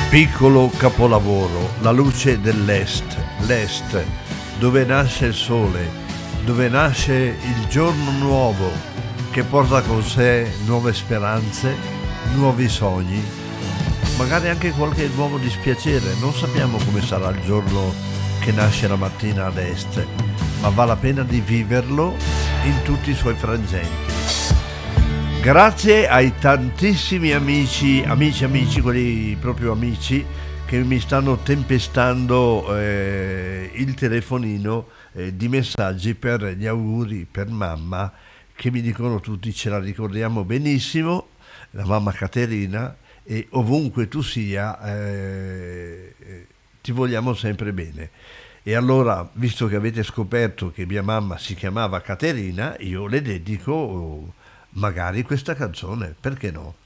Piccolo capolavoro, la luce dell'est, l'est, dove nasce il sole, dove nasce il giorno nuovo, che porta con sé nuove speranze, nuovi sogni, magari anche qualche nuovo dispiacere. Non sappiamo come sarà il giorno che nasce la mattina ad est, ma vale la pena di viverlo in tutti i suoi frangenti. Grazie ai tantissimi amici, quelli proprio amici, che mi stanno tempestando il telefonino di messaggi per gli auguri per mamma, che mi dicono tutti: ce la ricordiamo benissimo, la mamma Caterina, e ovunque tu sia ti vogliamo sempre bene. E allora, visto che avete scoperto che mia mamma si chiamava Caterina, io le dedico magari questa canzone, perché no?